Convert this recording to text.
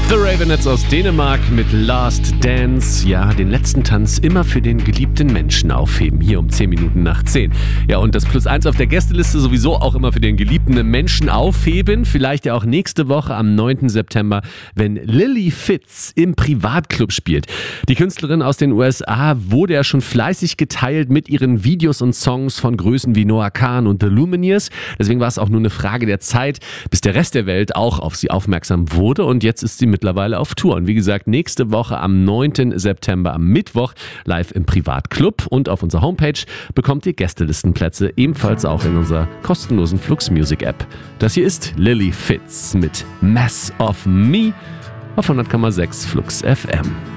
The Ravenettes aus Dänemark mit Last Dance. Ja, den letzten Tanz immer für den geliebten Menschen aufheben. Hier um 10 Minuten nach 10. Ja, und das +1 auf der Gästeliste sowieso auch immer für den geliebten Menschen aufheben. Vielleicht ja auch nächste Woche am 9. September, wenn Lily Fitz im Privatclub spielt. Die Künstlerin aus den USA wurde ja schon fleißig geteilt mit ihren Videos und Songs von Größen wie Noah Kahan und The Lumineers. Deswegen war es auch nur eine Frage der Zeit, bis der Rest der Welt auch auf sie aufmerksam wurde. Und jetzt ist sie mittlerweile auf Tour. Und wie gesagt, nächste Woche am 9. September, am Mittwoch, live im Privatclub. Und auf unserer Homepage bekommt ihr Gästelistenplätze, ebenfalls auch in unserer kostenlosen Flux Music App. Das hier ist Lily Fitz mit Mess of Me auf 100,6 Flux FM.